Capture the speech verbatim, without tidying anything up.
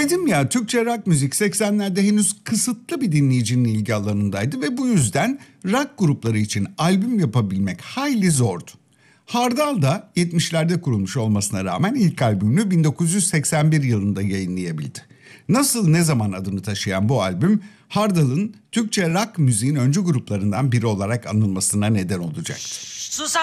Dedim ya, Türkçe rock müzik seksenlerde henüz kısıtlı bir dinleyicinin ilgi alanındaydı ve bu yüzden rock grupları için albüm yapabilmek hayli zordu. Hardal da yetmişlerde kurulmuş olmasına rağmen ilk albümünü bin dokuz yüz seksen bir yılında yayınlayabildi. Nasıl ne zaman adını taşıyan bu albüm, Hardal'ın Türkçe rock müziğin öncü gruplarından biri olarak anılmasına neden olacaktı. Sus